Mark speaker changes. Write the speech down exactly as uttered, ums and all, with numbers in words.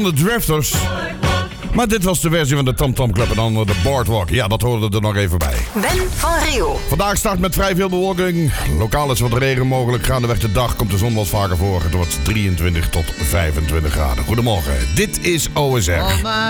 Speaker 1: De Drifters. Maar dit was de versie van de Tom Tom Club en dan de Boardwalk. Ja, dat hoorde er nog even bij.
Speaker 2: Ben van Riel.
Speaker 1: Vandaag start met vrij veel bewolking. Lokaal is wat regen mogelijk. Gaandeweg de dag komt de zon wat vaker voor. Het wordt drieëntwintig tot vijfentwintig graden. Goedemorgen, dit is O S R.